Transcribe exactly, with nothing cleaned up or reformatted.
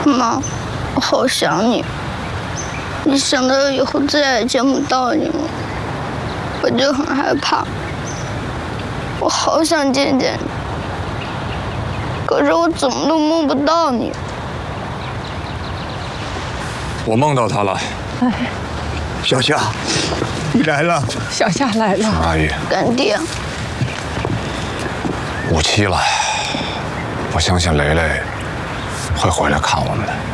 妈，我好想你。一想到以后再也见不到你了，我就很害怕。我好想见见你，可是我怎么都梦不到你。 我梦到他了。哎， 小夏，你来了。 小夏来了。 阿姨， 干爹， 五七了，我相信雷雷会回来看我们的。